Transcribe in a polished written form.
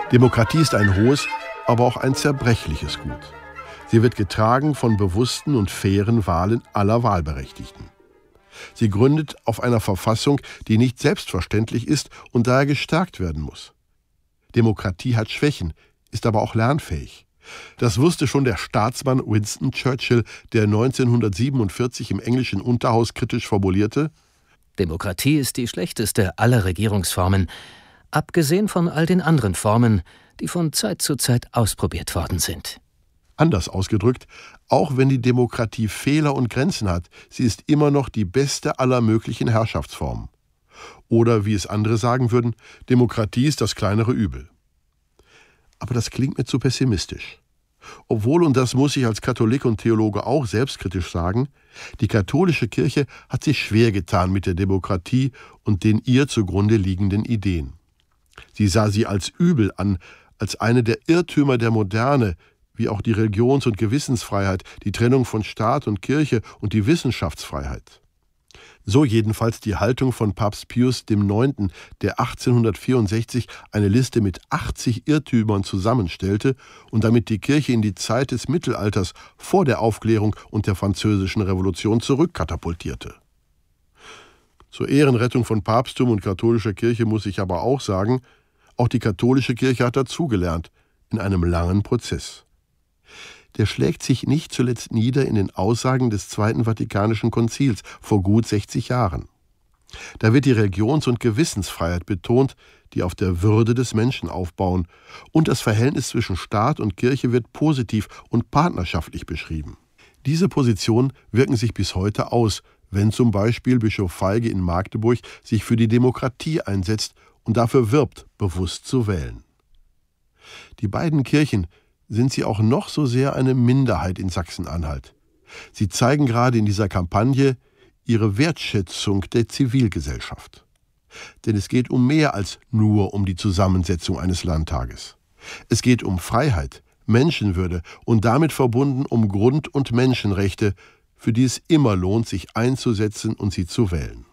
Demokratie ist ein hohes, aber auch ein zerbrechliches Gut. Sie wird getragen von bewussten und fairen Wahlen aller Wahlberechtigten. Sie gründet auf einer Verfassung, die nicht selbstverständlich ist und daher gestärkt werden muss. Demokratie hat Schwächen, ist aber auch lernfähig. Das wusste schon der Staatsmann Winston Churchill, der 1947 im englischen Unterhaus kritisch formulierte: Demokratie ist die schlechteste aller Regierungsformen, abgesehen von all den anderen Formen, die von Zeit zu Zeit ausprobiert worden sind. Anders ausgedrückt, auch wenn die Demokratie Fehler und Grenzen hat, sie ist immer noch die beste aller möglichen Herrschaftsformen. Oder wie es andere sagen würden, Demokratie ist das kleinere Übel. Aber das klingt mir zu pessimistisch. Obwohl, und das muss ich als Katholik und Theologe auch selbstkritisch sagen, die katholische Kirche hat sich schwer getan mit der Demokratie und den ihr zugrunde liegenden Ideen. Sie sah sie als Übel an, als eine der Irrtümer der Moderne, wie auch die Religions- und Gewissensfreiheit, die Trennung von Staat und Kirche und die Wissenschaftsfreiheit. So jedenfalls die Haltung von Papst Pius IX., der 1864 eine Liste mit 80 Irrtümern zusammenstellte und damit die Kirche in die Zeit des Mittelalters vor der Aufklärung und der Französischen Revolution zurückkatapultierte. Zur Ehrenrettung von Papsttum und katholischer Kirche muss ich aber auch sagen, auch die katholische Kirche hat dazugelernt, in einem langen Prozess. Der schlägt sich nicht zuletzt nieder in den Aussagen des Zweiten Vatikanischen Konzils vor gut 60 Jahren. Da wird die Religions- und Gewissensfreiheit betont, die auf der Würde des Menschen aufbauen, und das Verhältnis zwischen Staat und Kirche wird positiv und partnerschaftlich beschrieben. Diese Positionen wirken sich bis heute aus, wenn zum Beispiel Bischof Feige in Magdeburg sich für die Demokratie einsetzt und dafür wirbt, bewusst zu wählen. Die beiden Kirchen sind sie auch noch so sehr eine Minderheit in Sachsen-Anhalt. Sie zeigen gerade in dieser Kampagne ihre Wertschätzung der Zivilgesellschaft. Denn es geht um mehr als nur um die Zusammensetzung eines Landtages. Es geht um Freiheit, Menschenwürde und damit verbunden um Grund- und Menschenrechte, für die es immer lohnt, sich einzusetzen und sie zu wählen.